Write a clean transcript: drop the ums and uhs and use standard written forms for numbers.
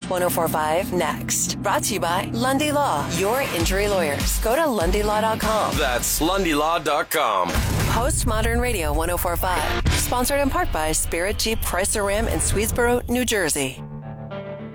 1045 next. Brought to you by Lundy Law, your injury lawyers. Go to LundyLaw.com. That's LundyLaw.com. Postmodern Radio 1045. Sponsored in part by Spirit Jeep Chrysler Ram in Swedesboro, New Jersey.